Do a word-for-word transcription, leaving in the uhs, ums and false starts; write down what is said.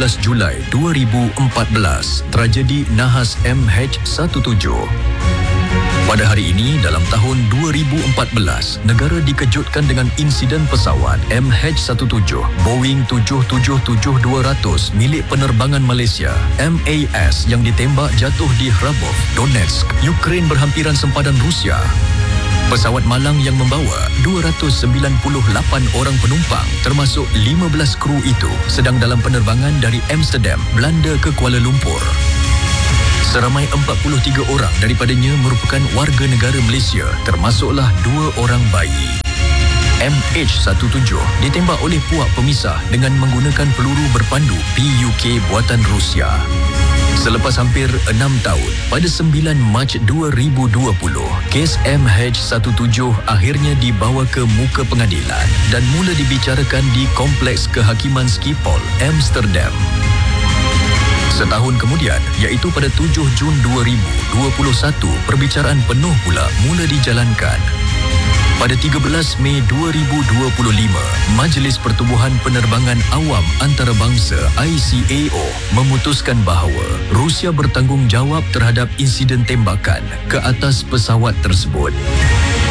belas Julai dua ribu empat belas, tragedi nahas M H tujuh belas. Pada hari ini dalam tahun dua ribu empat belas, negara dikejutkan dengan insiden pesawat M H tujuh belas Boeing tujuh tujuh tujuh dua ratus milik penerbangan Malaysia M A S yang ditembak jatuh di Kharkov, Donetsk, Ukraine berhampiran sempadan Rusia. Pesawat malang yang membawa dua ratus sembilan puluh lapan orang penumpang termasuk lima belas kru itu sedang dalam penerbangan dari Amsterdam, Belanda ke Kuala Lumpur. Seramai empat puluh tiga orang daripadanya merupakan warga negara Malaysia, termasuklah dua orang bayi. M H tujuh belas ditembak oleh puak pemisah dengan menggunakan peluru berpandu P U K buatan Rusia. Selepas hampir enam tahun, pada sembilan Mac dua ribu dua puluh, kes M H tujuh belas akhirnya dibawa ke muka pengadilan dan mula dibicarakan di Kompleks Kehakiman Schiphol, Amsterdam. Setahun kemudian, iaitu pada tujuh Jun dua ribu dua puluh satu, perbicaraan penuh pula mula dijalankan. Pada tiga belas Mei dua ribu dua puluh lima, Majlis Pertubuhan Penerbangan Awam Antarabangsa I C A O memutuskan bahawa Rusia bertanggungjawab terhadap insiden tembakan ke atas pesawat tersebut.